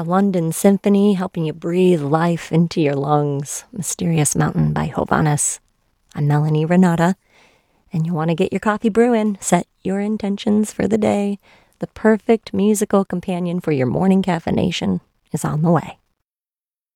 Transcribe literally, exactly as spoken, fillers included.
The London Symphony, helping you breathe life into your lungs. Mysterious Mountain by Hovhannes. I'm Melanie Renata, and you want to get your coffee brewing. Set your intentions for the day. The perfect musical companion for your morning caffeination is on the way.